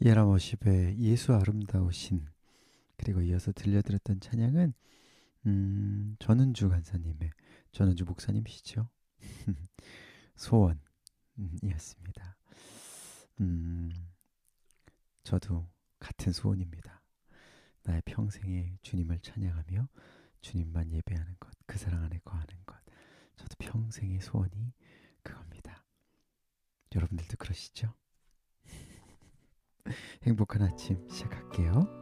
이에라 워십의 예수 아름다우신, 그리고 이어서 들려드렸던 찬양은 전은주 간사님의, 전은주 목사님이시죠? 소원이었습니다. 음, 저도 같은 소원입니다. 나의 평생에 주님을 찬양하며 주님만 예배하는 것, 그 사랑 안에 거하는 것. 저도 평생의 소원이 그겁니다. 여러분들도 그러시죠? 행복한 아침 시작할게요.